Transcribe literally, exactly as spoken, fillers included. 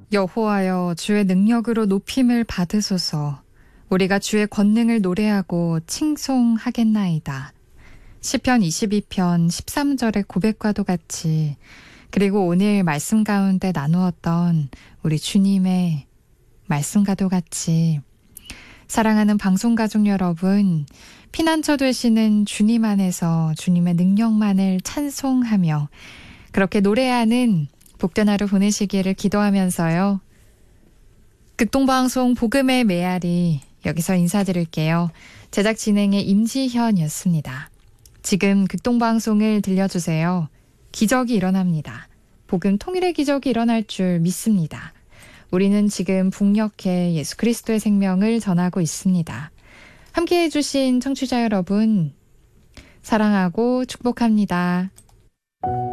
여호와여, 주의 능력으로 높임을 받으소서. 우리가 주의 권능을 노래하고 칭송하겠나이다. 시편 이십이 편 십삼 절의 고백과도 같이, 그리고 오늘 말씀 가운데 나누었던 우리 주님의 말씀과도 같이, 사랑하는 방송가족 여러분, 피난처 되시는 주님 안에서 주님의 능력만을 찬송하며 그렇게 노래하는 복된 하루 보내시기를 기도하면서요. 극동방송 복음의 메아리, 여기서 인사드릴게요. 제작 진행의 임지현이었습니다. 지금 극동방송을 들려주세요. 기적이 일어납니다. 복음 통일의 기적이 일어날 줄 믿습니다. 우리는 지금 북녘에 예수 그리스도의 생명을 전하고 있습니다. 함께해 주신 청취자 여러분, 사랑하고 축복합니다.